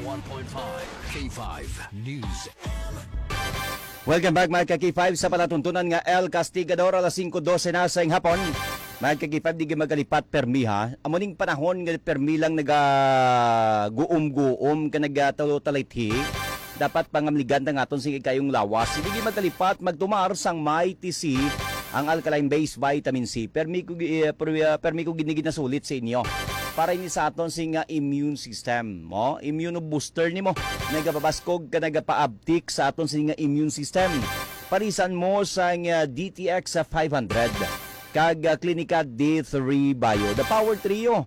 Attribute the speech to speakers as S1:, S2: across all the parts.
S1: 101.5 K5 News.
S2: Welcome back mga ka-K5 sa palatuntunan nga El Castigador alas 5:12 na sa hapon. Mga ka-K5 di magalipat permi ha. Amuning panahon nga permi lang guom ka nagatalo-talithi. Dapat pangamligan ng aton sige kayong lawas. Hindi magalipat magtumar sang may TC ang alkaline-based vitamin C. Permi ko ginigid na sulit sa inyo. Para ini sa aton singa immune system mo, immune booster nimo nagapabaskog ka nagapaabtik sa aton singa immune system. Parisan mo sa DTX 500 kag Clinica D3 Bio, the power trio.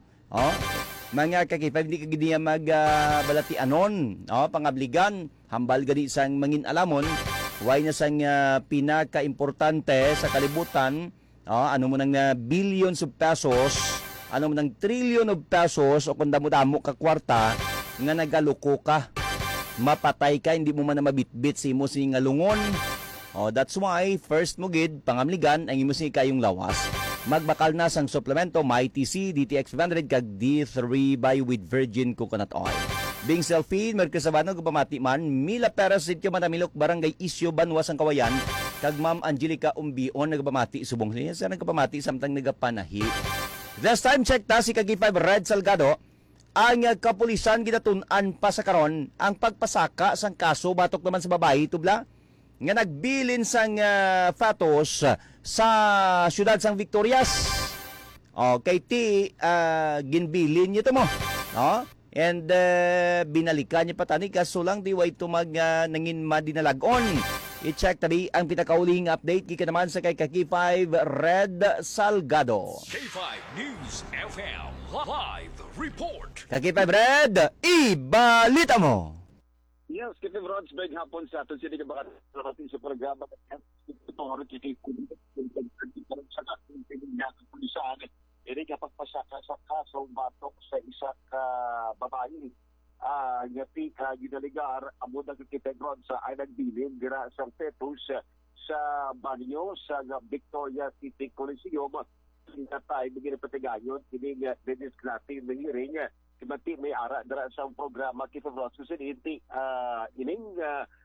S2: Mga kakipag hindi ka giniya magbalati anon, pangabligan hambal gani sang mangin alamon, why na sang pinaka-importante sa kalibutan, ano mo nang billions of pesos, ano man ng trillion of pesos o kung damo-damo ka kwarta nga nagaluko ka, mapatay ka, hindi mo man na mabitbit si mo si nga lungon. That's why first mo gid pangamligan ang imo si kayong lawas. Magbakal na sang suplemento may TC, DTX 500 kag D3 Bio with virgin coconut oil. Bing selfie, Merkesabano gupamati man, Mila Perez sityo Manamilok, Barangay Isyo, Banwas ang Kawayan, kag Ma'am Angelica Umbion nagpamati subong niya sa nagpamati samtang nagapanahi. This time check ta si Kag5 Red Salgado, ang kapulisan ginatun-an pa sa karon ang pagpasaka sang kaso batok naman sa babae tubla nga nagbilin sang fatos sa siyudad sang Victorias. Kay ti ginbilin niyo to mo. And binalikan niya patani kaso lang di way tumag nangin madinalagon. I-check tabi ang pinakauling update kika naman sa kay Kag5 Red Salgado.
S1: K5 News FM Live Report.
S2: Kag5 Red, ibalita mo.
S3: Yes, Kevin Rods, may hapon sa atin sila ka baka sa programa at ito nga rin kikikulit sa ating pinagpulisan. Ini kapag pasaka sa kasong batok sa isa ka babae. Ngati ginaligar amo na kikipegron sa ay nagbilin gira sa fetus sa banyo sa Victoria City Coliseum. Tatay begini patigayon ini dediskrati ng hearing kimati may ara dara sa programa kikipegron sa siniti ining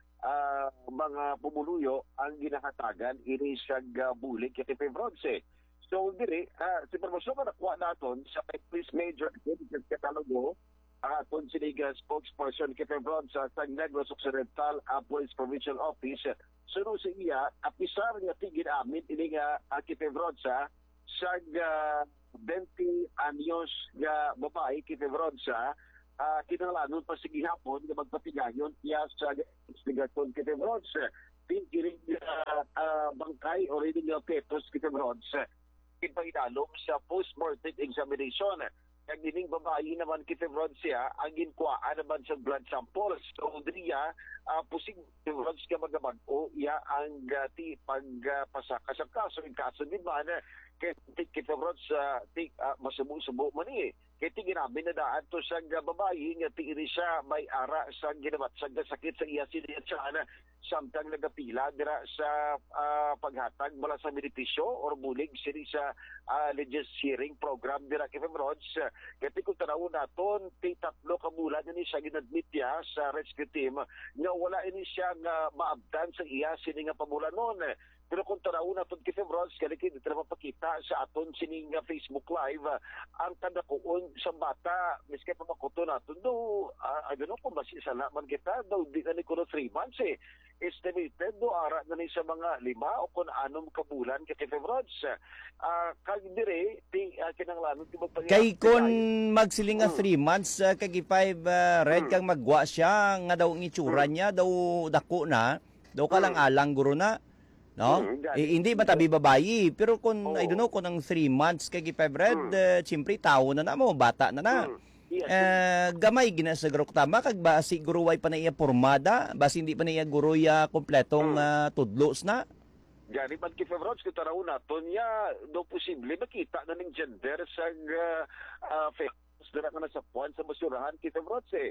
S3: mga pumuluyo ang ginahatagan ini sa bulig kikipegron so dire si informasyon na nakuha naton sa Police Major Edgar Catalogo aton siniga spokesperson kay Febron sa San Negros Occidental Police Provincial Office suno sa iya apisar nga tigid amin ini nga kay Febron sa 20 anyos nga babae kay Febron sa kinahanglan pa sige hapon nga magpatigayon iya sa investigasyon kay Febron sa tigid bangkay o rin nga fetus kay Febron sa ipahidalom sa post-mortem examination. Ang dining babae naman kay Febron siya, ang ginkuhaan naman sa blood samples. So, driya, posible Febron ka magabag-o, iya ang ti pagpasaka sa kaso. Yung kaso din man, kay Febron sa masubo-subo man kaya tinginamin na daan to sa babae nga tiiri siya may ara sa ginamat sa sakit sa iya siniyat siya samtang nagapila dira sa paghatag mula sa benepisyo or bulig siri sa religious hearing program dira kay Febrods. Kaya kung tanaw naton, tatlo ka bulan ni siya ginadmit niya sa rescue team nga wala ini siya nga maabdan sa iya sini nga pamulan noon. Pero kung tanaw naton kay Febrods, kalikid ito na mapakita sa aton sining Facebook Live ang tanda kuon sa bata, miski pa makuto naton do, I don't know kung masisala man kita, daw di na ni kuno 3 months estimated do ara na ni sa mga 5 o kung anom kabulan kay Febrods. Kag dire ti kinahanglan ti magpangita
S2: Kay kun magsiling nga 3 months Kag5 Red kang magwa siya nga daw ang itsura niya daw dako na daw kalang alang guro na no hindi matabi babayi pero kung I don't know kung ang 3 months Kag5 Red siyempre tao na mo bata na gamay ginasagro tama kag ba siguro way pa na iya formada basi hindi pa na iya guro ya kompletong tudlos na.
S3: Gani man kay Febrods kung tanaw naton ya do posible makita na ning gender sa fetus dira ka na sa puan sa basurahan kay Febrods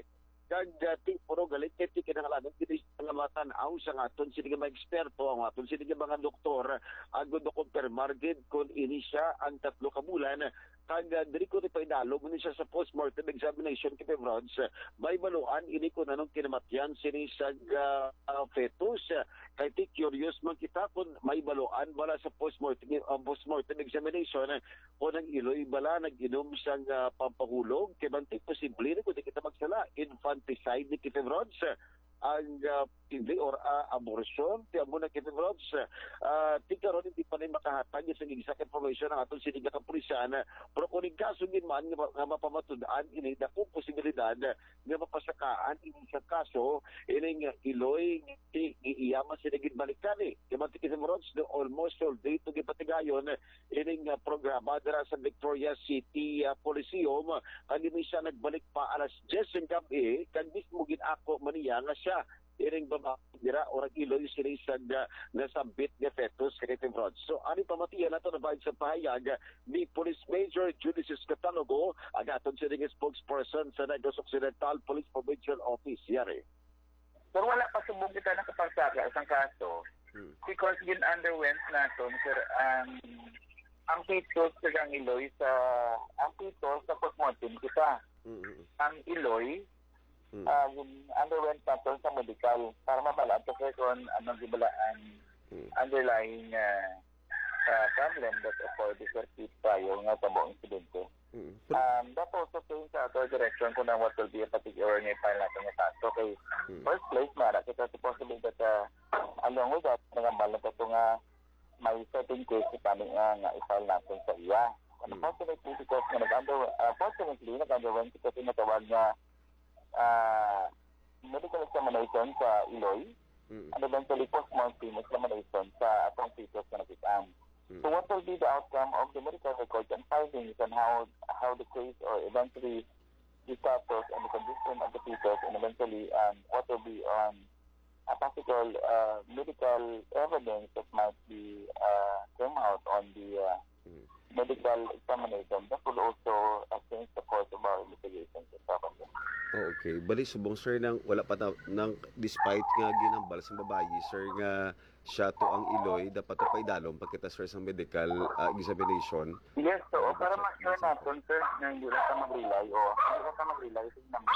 S3: kag ti puro galit ti kinahanglan kini salamatan aw sa aton sini mga eksperto ang aton sini mga doktor agud do kumpirmar gid kun ini siya ang 3 ka bulan kag diri ko ti paidalog ni siya sa postmortem examination kay Rods may baluan ini ko nanong kinamatyan sini sa fetus kay ti curious man kita kun may baluan bala sa postmortem examination kung ang iloy bala nag-inom siyang pampahulog kay banti posible kung di kita magsala infanticide ni Kitty Rods ang hindi or abortion ti amo na Kitty Rods ti karon hindi pa rin makahatag sa exact information ng atong sinigang kapulisan pero kung yung kaso din man nga mapamatudaan ini dakong posibilidad nga mapasakaan ini sa kaso ining iloy iyaman sinigid balikan kay banti Kitty Rods the almost all day to gipatigayon ining programa dira sa Victoria City Coliseum kag ini siya nagbalik pa alas 10 ng gabi kag mismo ginako man niya nga siya iring babae dira orag iloy sila isang nasambit nga fetus kay Kitty Rods. So ani pamatiyan nato na bayad sa pahayag ni Police Major Julius Catalogo ang aton sining spokesperson sa Negros Occidental Police Provincial Office yari.
S4: Pero wala pa subong kita nakapagsaka isang kaso because yun underwent naton sir ang fetus sa iloy sa ang fetus sa postmortem kita. Ang iloy underwent natin sa medical para mabalaan kasi kung anong gibalaan underlying problem that occurred before prior nga sa buong insidente. That also came sa other direction kung what will be a particular nga file natin nga kaso. Okay, first place, mara kita supposedly that along with that, nangambal na ito nga may certain case kami nga i-file natin sa iya. Unfortunately, because nag-underwent kasi natawag nga medical examination sa iloy and eventually postmortem examination sa atong fetus na nakitaan. So what will be the outcome of the medical records and findings and how the case or eventually the status and the condition of the fetus and eventually what will be a possible medical evidence that might be came out on the medical examination that will also change the course of our investigation.
S5: Okay, bali subong sir nang wala pa nang despite nga ginambal sa babayi sir nga siya to ang iloy dapat pa idalom pagkita sir sa medical examination.
S4: Yes, so para ma-sure natin sir na hindi na ka mag-rely sa number.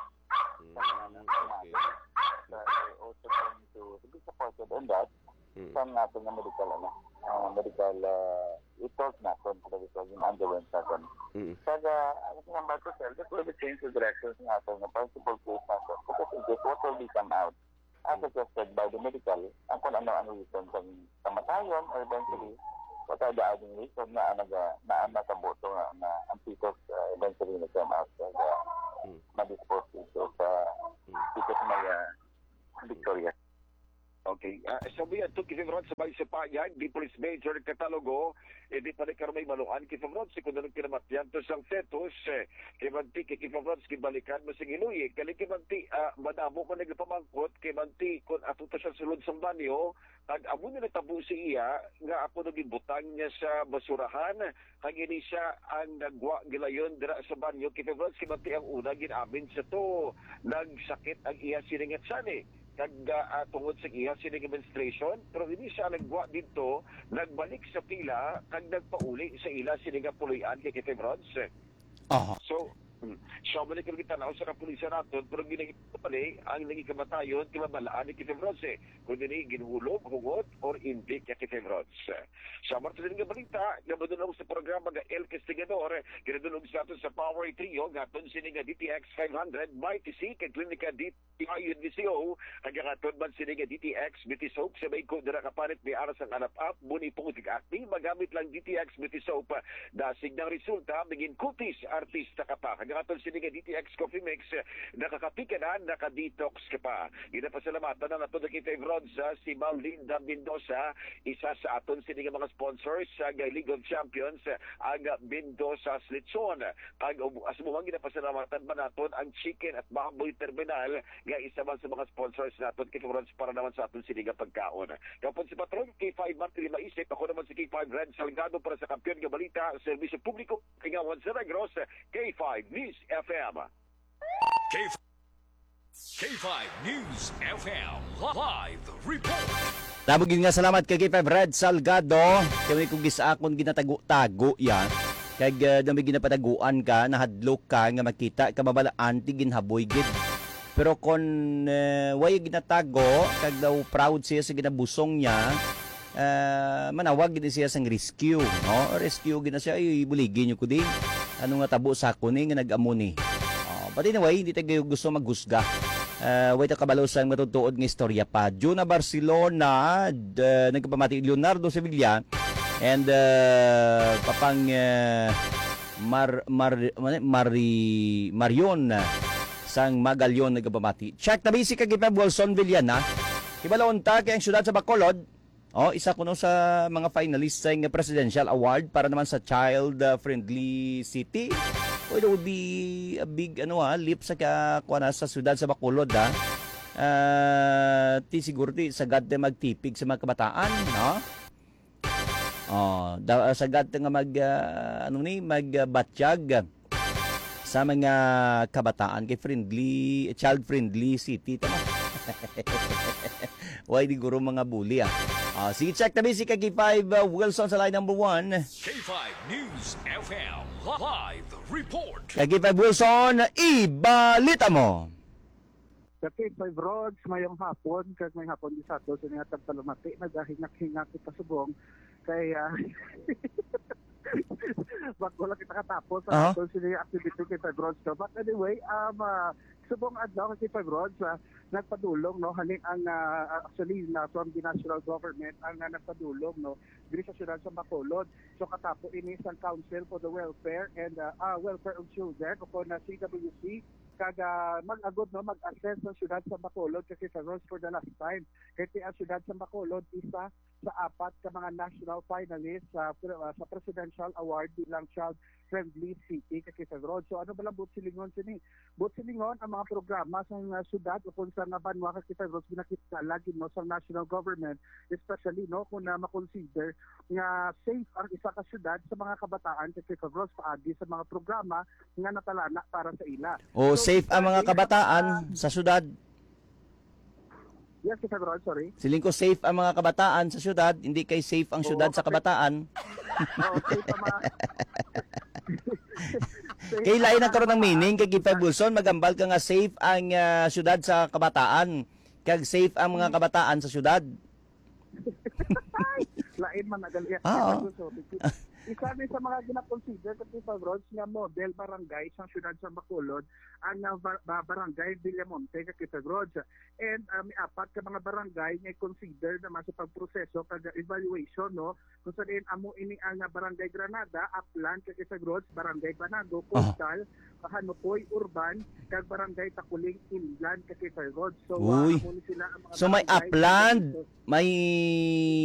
S5: Okay.
S4: Also going to be supported on that sa natin ng medical report natin because in underwent natin. Kaya, number 2 sir, that will be change the directions natin ng possible case natin because in case what will be come out as suggested by the medical ang kung ano reason sa kamatayon or eventually what are the adding reason na nakaboto na ang fetus eventually na-come out ma-dispose ito sa fetus may Victoria.
S3: Okay. Sabi ito, Kitty Rods, sabay sa payag, di Police Major Catalogo, di pa rin karumay maluan, Kitty Rods, kung anong kinamatyan to sang fetus, kimanti, Kitty Rods, kibalikan mo sing iluy, kimanti, madamo ko nagpamangkot, kimanti, kung ato to siya sulod sa banyo, kag amo na natabu si iya, nga ako nagibutang niya sa basurahan, kag ini siya ang nagwa gilayon dira sa banyo, Kitty Rods, kimanti ang una, ginamin sa to, nagsakit ang iya siningat sani. Kag tungod sa iya sining demonstration pero hindi siya nagwa dito nagbalik sa pila kag nagpauli sa ila sining puloy-an kay Kitty Rods. So siya balik kita na sa kapulisan natin pero ginigit pala ang naging kamatayon kimabalaan ni Kitty Rods kung hindi ginhulog, hugot or hindi kay Kitty Rods. Sa martes din nga balita nga madulong sa programa nga El Castigador ginadulong sa atin sa Power Trio nga aton sining DTX 500 MyTC kay Klinika DTI UNVCO kag aton man sining DTX Beauty Soap sa may ko dira kapalit may aras ang anap-up buni pong tig-acting magamit lang DTX Beauty Soap dasig ng resulta maging kutis artista ka pa kag aton sining DTX Coffee Mix nakakapi ka na naka-detox ka pa ginapasalamatan ang aton Kitty Rods si Ma'am Linda Mendoza isa sa aton sining mga sponsors sa League of Champions ang Mendoza Slitson kag asumuhang ginapasalamatan ba naton ang Chicken at Baboy Terminal nga isa man sa mga sponsors naton Kitty Rods para naman sa aton sining pagkaon. Kapon si Patron K5 Martin Maisip ako naman si K5 Red Salgado para sa kampiyon nga balita serbisyo publiko ingawan sa Negros K5 News FM.
S1: K5 K5 News FM live report.
S2: Tabugin nga salamat kay K5 Red Salgado. Kami kung gisakon ginatago-tago yan. Kag dami ginapataguan ka, nahadlok ka, nga makita, kababalaan, tigin haboy gid. Pero kung way ginatago, kag daw proud siya sa ginabusong niya, manawag gid siya sang rescue. No? Rescue gina siya, ay buligin nyo ko din. Ano nga tabo sa kuning nga nag-amo ni. But anyway, hindi tayo gusto maghusga. Wait ang kabalo sang matutuod ng istorya pa. Juna Barcelona, nagpapamati Leonardo Sevilla, and papang Marion sang Magalyon nagpapamati. Check na basic kag Wilson Villana. Ibalon ta kay ang syudad sa Bacolod. Isa kuno sa mga finalists sa Presidential Award para naman sa Child Friendly City. It would be a big leap sa kuana sa syudad sa Bacolod ti siguro ti sagad na magtipig sa mga kabataan, no? Sagad nga magbatyag sa mga kabataan kay child friendly city tama. Why di guro mga bully sige, check na basic kay K5 Wilson sa line number 1.
S1: K5 News FM live report.
S2: Kay K5 Wilson, ibalita mo.
S6: Sa K5 Roads, mayong hapon, kag may hapon di sa ato, sa nga tagpalamati, nagahingak-hingak kita subong, kaya bago lang kita katapos sa ato, sila activity K5 Roads. But anyway, subong adlaw kay K5 Roads, nagpadulong, no, haling ang actually from the national government ang nagpadulong, no, diri sa syudad sa Bacolod. So katapo ini sa Council for the Welfare and Welfare of Children o na CWC kaga mag-agod, no, mag-assess ng syudad sa Bacolod kasi sa Roads for the last time. Kasi ang syudad sa Bacolod isa sa 4 ka mga national finalists sa Presidential Award bilang Child Friendly City kasi sa Roads. So ano ba lang butsilingon sini? Butsilingon ang mga programa sa syudad o kung sa banwa kasi sa Roads binakita lagi, no, sa national government, especially, no, kung na makonsider nga safe ang isa ka syudad sa mga kabataan kasi sa Roads paagi sa mga programa nga natalana para sa ila.
S2: Safe ang mga kabataan sa syudad.
S6: Yes, Sir Ron, sorry.
S2: Siling ko safe ang mga kabataan sa syudad, hindi kay safe ang syudad sa kabataan.
S6: Safe ang mga...
S2: Kailain ang karoon ng meaning kay K5 Wilson, magambal ka nga safe ang syudad sa kabataan. Kag safe ang mga kabataan sa syudad.
S6: Lain man nagal. Isa din sa mga ginakonsider kasi sa Roads nga model barangay sa syudad sa Bacolod ang barangay Villamonte kay sa Roads. And may 4 ka mga barangay nga consider naman sa pagproseso kag evaluation, no, kung saan amo ini ang barangay Granada, Aplan kay sa Roads, barangay Banago, Coastal, Hanupoy, Urban kag barangay Takuling, Inland kay sa Roads. So sila ang mga
S2: may Aplan, may